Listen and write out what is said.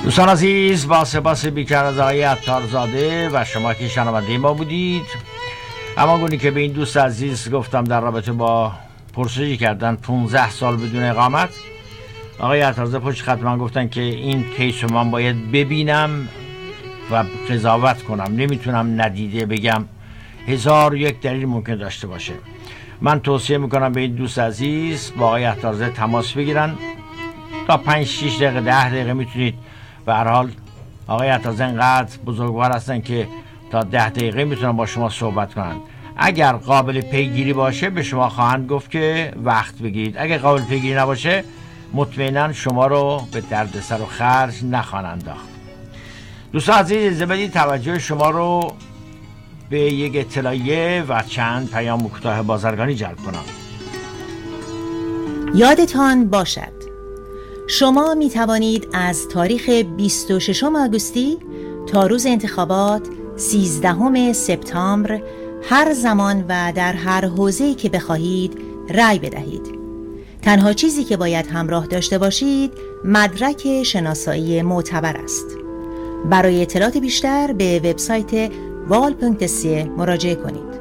دوستان عزیز، با سپاس بیکران از آقای عطارزاده و شما که شنونده ما بودید. همانگونی که به این دوست عزیز گفتم در رابطه با پرسشی کردن 15 سال بدون اقامت، آقای عطارزاده پشت خط من گفتن که این کیس رو من باید ببینم و قضاوت کنم، نمیتونم ندیده بگم. 1001 دلیل ممکن داشته باشه. من توصیه میکنم به این دوست عزیز با آقای عطارزاده تماس بگیرن. تا 5-6 دقیقه 10 دقیقه میتونید. به هر حال آقای عطارزاده انقدر بزرگوار هستن که تا 10 دقیقه میتونن با شما صحبت کنن. اگر قابل پیگیری باشه به شما خواهند گفت که وقت بگیرید. اگر قابل پیگیری نباشه مطمئنا شما رو به دردسر و خرج نخواهند انداخت. دوستان عزیز، اجازه بدید توجه شما رو به یک اطلاعیه و چند پیام کوتاه بازرگانی جلب کنم. یادتان باشد شما می توانید از تاریخ 26 آگوستی تا روز انتخابات 13 سپتامبر هر زمان و در هر حوزه‌ای که بخواهید رأی بدهید. تنها چیزی که باید همراه داشته باشید مدرک شناسایی معتبر است. برای اطلاعات بیشتر به وبسایت val.ca مراجعه کنید.